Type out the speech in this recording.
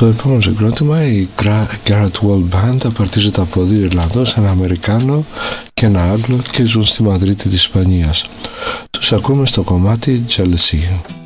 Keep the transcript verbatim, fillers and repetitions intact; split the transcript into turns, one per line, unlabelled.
Στο επόμενο συγκρότημα η Garrett World Band απαρτίζεται από δύο Ιρλανδούς, ένα Αμερικάνο και ένα Άγγλο και ζουν στη Μαδρίτη της Ισπανίας. Τους ακούμε στο κομμάτι Jealousy.